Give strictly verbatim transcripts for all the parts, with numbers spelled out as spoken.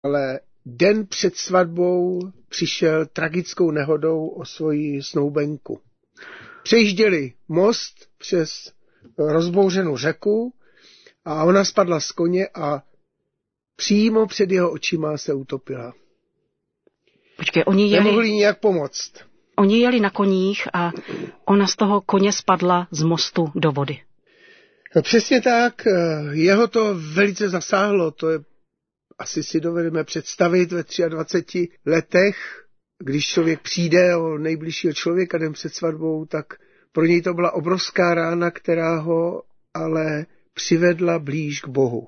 ale den před svatbou přišel tragickou nehodou o svoji snoubenku. Přejížděli most přes rozbouřenou řeku a ona spadla z koně a přímo před jeho očima se utopila. Počkej, oni jeli... Nemohli nijak pomoct. Oni jeli na koních a ona z toho koně spadla z mostu do vody. Přesně tak, jeho to velice zasáhlo, to je, asi si dovedeme představit ve dvaceti třech letech, když člověk přijde o nejbližšího člověka den před svatbou, tak pro něj to byla obrovská rána, která ho ale přivedla blíž k Bohu.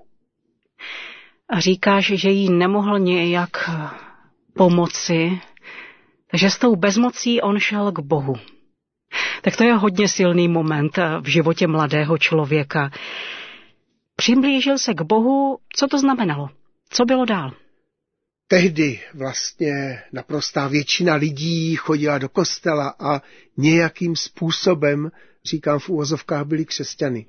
A říkáš, že jí nemohl nějak pomoci, takže s tou bezmocí on šel k Bohu. Tak to je hodně silný moment v životě mladého člověka. Přiblížil se k Bohu, co to znamenalo? Co bylo dál? Tehdy vlastně naprostá většina lidí chodila do kostela a nějakým způsobem, říkám v uvozovkách, byli křesťany.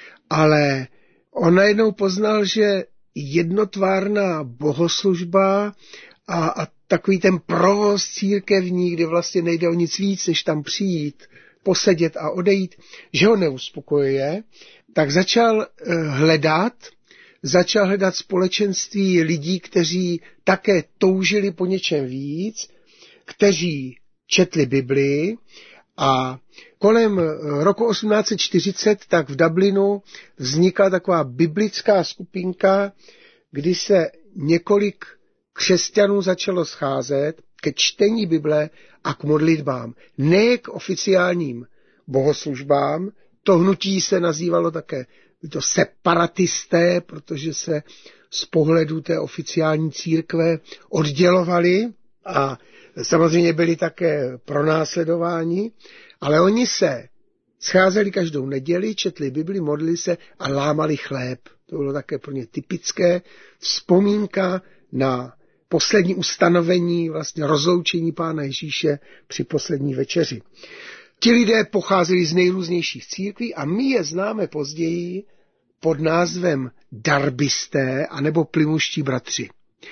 Ale on najednou poznal, že jednotvárná bohoslužba a, a takový ten provoz církevní, kde vlastně nejde o nic víc, než tam přijít, posedět a odejít, že ho neuspokojuje, tak začal hledat, začal hledat společenství lidí, kteří také toužili po něčem víc, kteří četli Biblii a kolem roku osmnáct set čtyřicet tak v Dublinu vznikla taková biblická skupinka, kdy se několik křesťanů začalo scházet ke čtení Bible a k modlitbám. Ne k oficiálním bohoslužbám, to hnutí se nazývalo také to separatisté, protože se z pohledu té oficiální církve oddělovali a samozřejmě byli také pronásledováni, ale oni se scházeli každou neděli, četli Bibli, modlili se a lámali chléb. To bylo také pro ně typické. Vzpomínka na poslední ustanovení, vlastně rozloučení Pána Ježíše při poslední večeři. Ti lidé pocházeli z nejrůznějších církví a my je známe později pod názvem darbisté anebo plymuští bratři.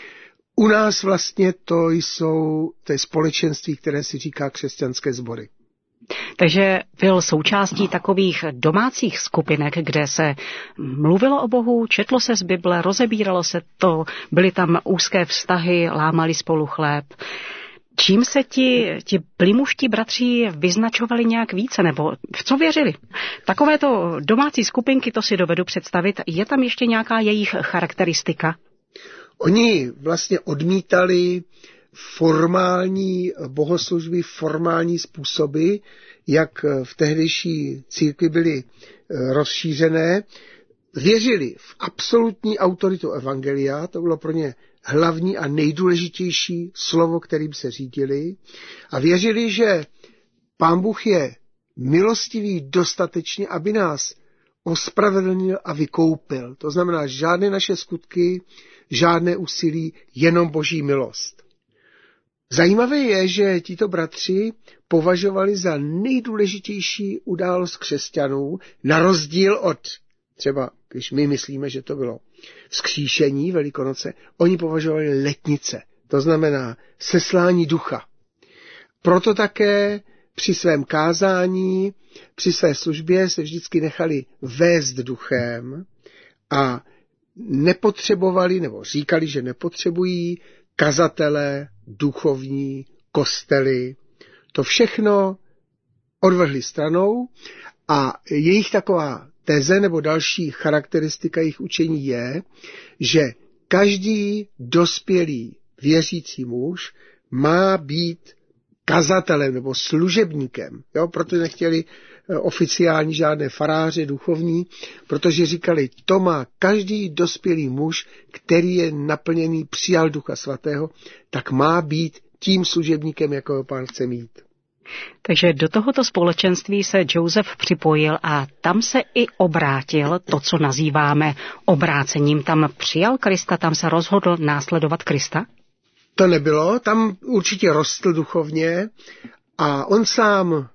U nás vlastně to jsou to je společenství, které si říká křesťanské sbory. Takže byl součástí takových domácích skupinek, kde se mluvilo o Bohu, četlo se z Bible, rozebíralo se to, byly tam úzké vztahy, lámali spolu chléb. Čím se ti, ti plymuští bratři vyznačovali nějak více, nebo v co věřili? Takovéto domácí skupinky, to si dovedu představit, je tam ještě nějaká jejich charakteristika? Oni vlastně odmítali formální bohoslužby, formální způsoby, jak v tehdejší církvi byly rozšířené. Věřili v absolutní autoritu evangelia, to bylo pro ně hlavní a nejdůležitější slovo, kterým se řídili. A věřili, že Pán Bůh je milostivý dostatečně, aby nás ospravedlnil a vykoupil. To znamená žádné naše skutky, žádné úsilí, jenom Boží milost. Zajímavé je, že tito bratři považovali za nejdůležitější událost křesťanů, na rozdíl od třeba, když my myslíme, že to bylo vzkříšení Velikonoce, oni považovali letnice, to znamená seslání ducha. Proto také při svém kázání, při své službě se vždycky nechali vést duchem a nepotřebovali, nebo říkali, že nepotřebují kazatele, duchovní, kostely. To všechno odvrhli stranou a jejich taková teze nebo další charakteristika jejich učení je, že každý dospělý věřící muž má být kazatelem nebo služebníkem. Jo? Proto nechtěli oficiální žádné faráře, duchovní, protože říkali, to má každý dospělý muž, který je naplněný, přijal Ducha Svatého, tak má být tím služebníkem, jako ho Pán chce mít. Takže do tohoto společenství se Josef připojil a tam se i obrátil, to, co nazýváme obrácením. Tam přijal Krista, tam se rozhodl následovat Krista? To nebylo, tam určitě rostl duchovně a on sám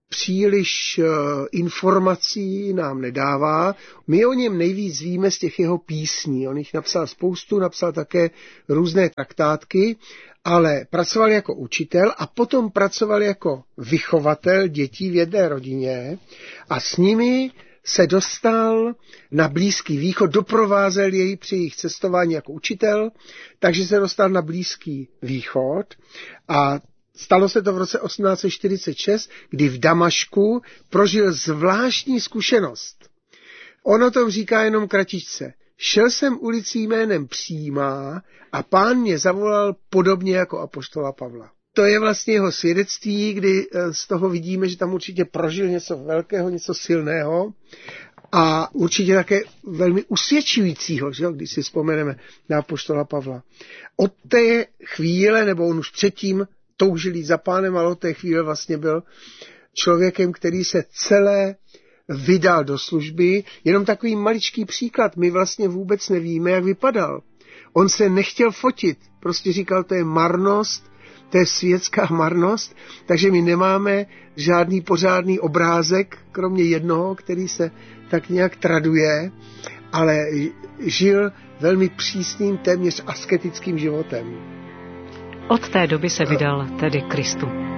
příliš informací nám nedává. My o něm nejvíc víme z těch jeho písní. On jich napsal spoustu, napsal také různé traktátky, ale pracoval jako učitel a potom pracoval jako vychovatel dětí v jedné rodině a s nimi se dostal na Blízký východ, doprovázel jej při jejich cestování jako učitel, takže se dostal na Blízký východ a stalo se to v roce osmnáct set čtyřicet šest, kdy v Damašku prožil zvláštní zkušenost. On o tom říká jenom kratičce. Šel jsem ulicí jménem Přímá a Pán mě zavolal podobně jako apoštola Pavla. To je vlastně jeho svědectví, kdy z toho vidíme, že tam určitě prožil něco velkého, něco silného a určitě také velmi usvědčujícího, že jo, když si vzpomeneme na apoštola Pavla. Od té chvíle, nebo on už předtím toužil jít za Pánem, ale od té chvíle vlastně byl člověkem, který se celé vydal do služby. Jenom takový maličký příklad, my vlastně vůbec nevíme, jak vypadal. On se nechtěl fotit, prostě říkal, to je marnost, to je světská marnost, takže my nemáme žádný pořádný obrázek, kromě jednoho, který se tak nějak traduje, ale žil velmi přísným, téměř asketickým životem. Od té doby se vydal tedy Kristu.